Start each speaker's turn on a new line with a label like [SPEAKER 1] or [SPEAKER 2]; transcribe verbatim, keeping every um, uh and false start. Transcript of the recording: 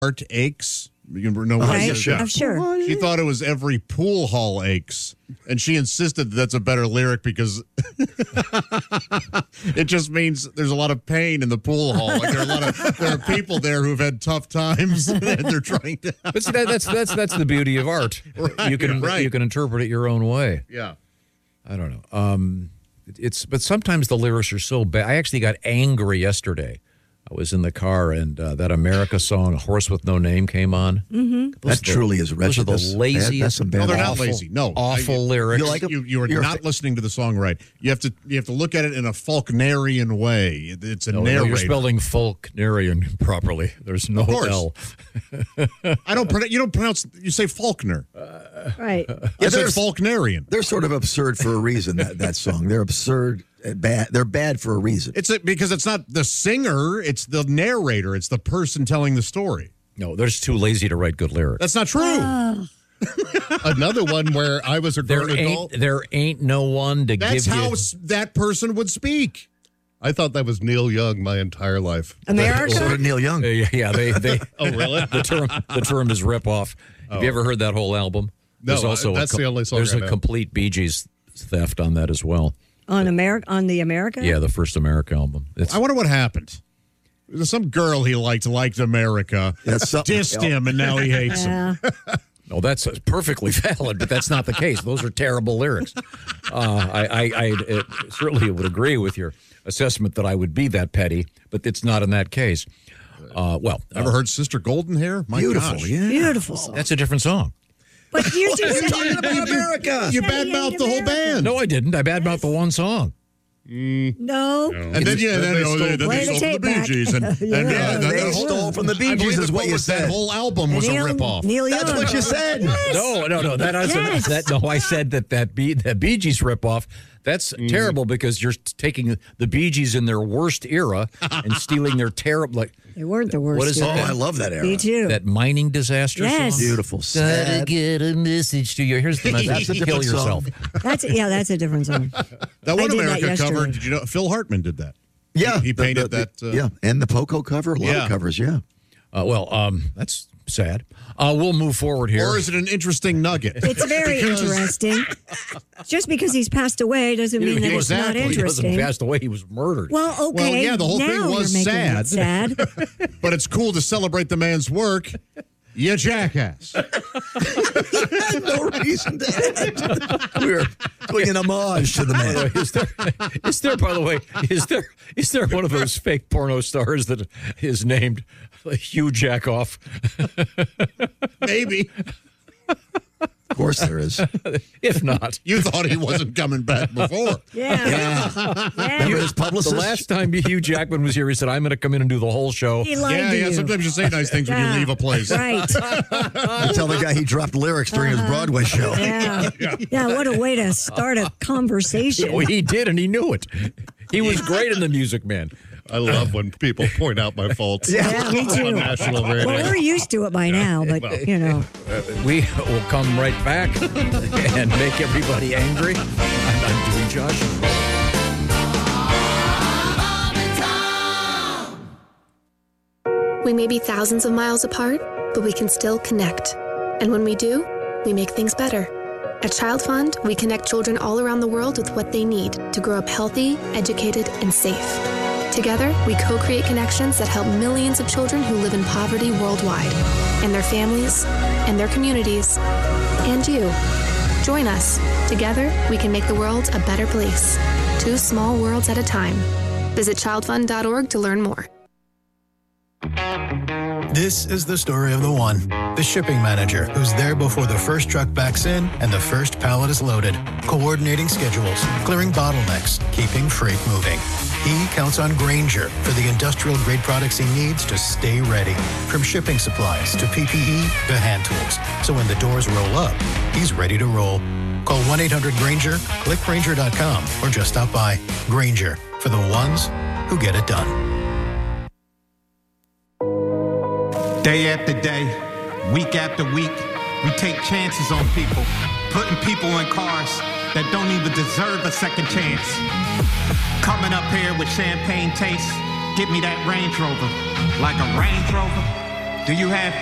[SPEAKER 1] heart aches. You know,
[SPEAKER 2] Right?
[SPEAKER 1] yeah, sure.
[SPEAKER 2] I'm sure.
[SPEAKER 1] She thought it was every pool hall aches, and she insisted that that's a better lyric because it just means there's a lot of pain in the pool hall. Like there are a lot of there are people there who've had tough times, and they're trying to.
[SPEAKER 3] But see, that, that's that's that's the beauty of art.
[SPEAKER 1] Right,
[SPEAKER 3] you can
[SPEAKER 1] right.
[SPEAKER 3] you can interpret it your own way.
[SPEAKER 1] Yeah,
[SPEAKER 3] I don't know. Um, it's but sometimes the lyrics are so bad. I actually got angry yesterday. I was in the car, and uh, that America song, "A Horse with No Name," came on.
[SPEAKER 2] Mm-hmm.
[SPEAKER 4] That
[SPEAKER 3] the,
[SPEAKER 4] truly is wretched.
[SPEAKER 3] Those are the laziest.
[SPEAKER 4] That's some bad.
[SPEAKER 1] no, they're not
[SPEAKER 3] awful,
[SPEAKER 1] lazy. No,
[SPEAKER 3] awful
[SPEAKER 1] I,
[SPEAKER 3] lyrics.
[SPEAKER 4] You like 'em?
[SPEAKER 1] You, you are
[SPEAKER 4] You're
[SPEAKER 1] not
[SPEAKER 4] a-
[SPEAKER 1] listening to the song right. You have to you have to look at it in a Faulknerian way. It's a
[SPEAKER 3] No, no,
[SPEAKER 1] narrator.
[SPEAKER 3] you're spelling Faulknerian properly. There's no
[SPEAKER 1] Of course.
[SPEAKER 3] L.
[SPEAKER 1] I don't. Pronounce, you don't pronounce. You say Faulkner.
[SPEAKER 2] Right.
[SPEAKER 1] I
[SPEAKER 4] Yeah,
[SPEAKER 1] say
[SPEAKER 4] there's-
[SPEAKER 1] Faulknerian.
[SPEAKER 4] They're sort of absurd for a reason. That that song. They're absurd. And bad. They're bad for a reason.
[SPEAKER 1] It's a, because it's not the singer. It's the narrator. It's the person telling the story.
[SPEAKER 3] No, they're just too lazy to write good lyrics.
[SPEAKER 1] That's not true.
[SPEAKER 2] Oh.
[SPEAKER 5] Another one where I was a
[SPEAKER 3] There
[SPEAKER 5] grown
[SPEAKER 3] ain't
[SPEAKER 5] adult.
[SPEAKER 3] there ain't no one to
[SPEAKER 1] That's
[SPEAKER 3] give
[SPEAKER 1] how
[SPEAKER 3] you.
[SPEAKER 1] s- that person would speak.
[SPEAKER 5] I thought that was Neil Young my entire life.
[SPEAKER 4] So
[SPEAKER 2] America?
[SPEAKER 4] did Neil Young.
[SPEAKER 3] Uh, yeah, yeah, they they.
[SPEAKER 5] Oh, really?
[SPEAKER 3] the term the term is rip off. Have you ever heard that whole album?
[SPEAKER 5] No,
[SPEAKER 3] There's also
[SPEAKER 5] that's
[SPEAKER 3] a,
[SPEAKER 5] the only song
[SPEAKER 3] There's
[SPEAKER 5] I
[SPEAKER 3] a
[SPEAKER 5] know.
[SPEAKER 3] complete Bee Gees theft on that as well.
[SPEAKER 2] On America? On the America?
[SPEAKER 3] Yeah, the first America album. It's
[SPEAKER 1] I wonder what happened. There's some girl he liked liked America,
[SPEAKER 4] That's something.
[SPEAKER 1] dissed him, and now he hates him.
[SPEAKER 2] Yeah.
[SPEAKER 3] no, that's perfectly valid, but that's not the case. Those are terrible lyrics. Uh, I, I, I uh, certainly would agree with your assessment that I would be that petty, but it's not in that case. Uh, well,
[SPEAKER 1] Ever
[SPEAKER 3] uh,
[SPEAKER 1] heard Sister Golden Hair? My
[SPEAKER 4] Beautiful.
[SPEAKER 1] gosh.
[SPEAKER 4] Yeah.
[SPEAKER 2] Beautiful song.
[SPEAKER 3] that's a different song.
[SPEAKER 2] But you just
[SPEAKER 4] You're
[SPEAKER 2] said
[SPEAKER 4] talking about America.
[SPEAKER 1] You
[SPEAKER 2] Said he
[SPEAKER 1] badmouthed
[SPEAKER 2] hated
[SPEAKER 1] the whole
[SPEAKER 2] America.
[SPEAKER 1] band.
[SPEAKER 3] No, I didn't. I badmouthed the one song.
[SPEAKER 2] no.
[SPEAKER 1] And then, yeah, then,
[SPEAKER 5] they
[SPEAKER 1] oh,
[SPEAKER 5] stole-
[SPEAKER 1] then they
[SPEAKER 2] Play the
[SPEAKER 1] stole from the
[SPEAKER 2] tape
[SPEAKER 1] Bee
[SPEAKER 2] back.
[SPEAKER 1] Gees. And, and
[SPEAKER 2] Yeah,
[SPEAKER 1] yeah, that,
[SPEAKER 4] They
[SPEAKER 1] that whole,
[SPEAKER 4] stole from the
[SPEAKER 1] I
[SPEAKER 4] Bee
[SPEAKER 1] believe
[SPEAKER 4] Gees is
[SPEAKER 1] the
[SPEAKER 4] what
[SPEAKER 1] quote
[SPEAKER 4] you
[SPEAKER 1] was that
[SPEAKER 4] said.
[SPEAKER 1] whole album was
[SPEAKER 2] Neil,
[SPEAKER 1] a ripoff.
[SPEAKER 2] Neil Young.
[SPEAKER 4] That's what you said.
[SPEAKER 2] Yes.
[SPEAKER 3] No, no, no. That wasn't
[SPEAKER 2] Yes.
[SPEAKER 3] that. No, I said that that Bee that Bee Gees ripoff. That's terrible because you're taking the Bee Gees in their worst era and stealing their terrible like
[SPEAKER 2] They weren't the worst.
[SPEAKER 3] What is it?
[SPEAKER 4] Oh,
[SPEAKER 2] era.
[SPEAKER 4] I love that era.
[SPEAKER 2] Me too.
[SPEAKER 3] that mining disaster
[SPEAKER 2] Yes.
[SPEAKER 3] song.
[SPEAKER 4] Beautiful.
[SPEAKER 3] Gotta
[SPEAKER 4] Sad.
[SPEAKER 3] get a message to you. Here's the message.
[SPEAKER 4] That's a
[SPEAKER 3] Kill
[SPEAKER 4] different
[SPEAKER 3] yourself.
[SPEAKER 4] song.
[SPEAKER 2] That's yeah, that's a different song.
[SPEAKER 1] That
[SPEAKER 2] I
[SPEAKER 1] one
[SPEAKER 2] did that
[SPEAKER 1] America
[SPEAKER 2] yesterday.
[SPEAKER 1] cover, did you know? Phil Hartman did that.
[SPEAKER 4] Yeah,
[SPEAKER 1] He
[SPEAKER 4] the-
[SPEAKER 1] painted
[SPEAKER 4] the- the-
[SPEAKER 1] that, uh,
[SPEAKER 4] yeah, and the Poco cover, a lot
[SPEAKER 1] Yeah.
[SPEAKER 4] of covers. Yeah.
[SPEAKER 3] Uh, well, um, that's sad. Uh, we'll move forward here.
[SPEAKER 1] Or is it an interesting nugget?
[SPEAKER 2] It's very interesting. Just because he's passed away doesn't mean that it's not
[SPEAKER 1] Exactly.
[SPEAKER 3] He wasn't
[SPEAKER 2] interesting.
[SPEAKER 3] passed away. He was murdered.
[SPEAKER 2] Well, okay.
[SPEAKER 1] Well, yeah, the whole
[SPEAKER 2] now
[SPEAKER 1] thing was
[SPEAKER 2] you're making it
[SPEAKER 1] sad.
[SPEAKER 2] sad.
[SPEAKER 1] But it's cool to celebrate the man's work. You jackass.
[SPEAKER 4] No reason to add. We're doing an homage to the man.
[SPEAKER 3] is there, is there, by the way, is there is there one of those fake porno stars that is named Hugh Jackoff?
[SPEAKER 1] Maybe.
[SPEAKER 4] Of course there is.
[SPEAKER 3] If not,
[SPEAKER 1] You thought he wasn't coming back before.
[SPEAKER 2] Yeah. yeah.
[SPEAKER 4] Remember his publicist?
[SPEAKER 3] the last time Hugh Jackman was here, he said, "I'm going to come in and do the whole show."
[SPEAKER 2] He lied
[SPEAKER 1] Yeah,
[SPEAKER 2] to
[SPEAKER 1] yeah.
[SPEAKER 2] you.
[SPEAKER 1] Sometimes you say nice things when
[SPEAKER 2] Yeah.
[SPEAKER 1] you leave a place.
[SPEAKER 2] Right.
[SPEAKER 4] You tell the guy he dropped lyrics during his Broadway show.
[SPEAKER 2] Yeah. yeah. What a way to start a conversation.
[SPEAKER 3] Well, he did, and he knew it. He was great in The Music Man.
[SPEAKER 5] I love when people point out my faults.
[SPEAKER 2] Yeah, me too.
[SPEAKER 5] On national radio.
[SPEAKER 2] Well, we're used to it by now, but you know.
[SPEAKER 3] We will come right back and make everybody angry. I'm, I'm doing Josh.
[SPEAKER 6] We may be thousands of miles apart, but we can still connect. And when we do, we make things better. At Child Fund, we connect children all around the world with what they need to grow up healthy, educated, and safe. Together, we co-create connections that help millions of children who live in poverty worldwide, and their families, and their communities, and you. Join us. Together, we can make the world a better place. Two small worlds at a time. Visit child fund dot org to learn more.
[SPEAKER 7] This is the story of the one, the shipping manager, who's there before the first truck backs in and the first pallet is loaded, coordinating schedules, clearing bottlenecks, keeping freight moving. He counts on Grainger for the industrial-grade products he needs to stay ready, from shipping supplies to P P E to hand tools. So when the doors roll up, he's ready to roll. Call one eight hundred Grainger, click Grainger dot com, or just stop by. Grainger, for the ones who get it done.
[SPEAKER 8] Day after day, week after week, we take chances on people, putting people in cars that don't even deserve a second chance. Coming up here with champagne taste, get me that Range Rover. Like a Range Rover, Do you have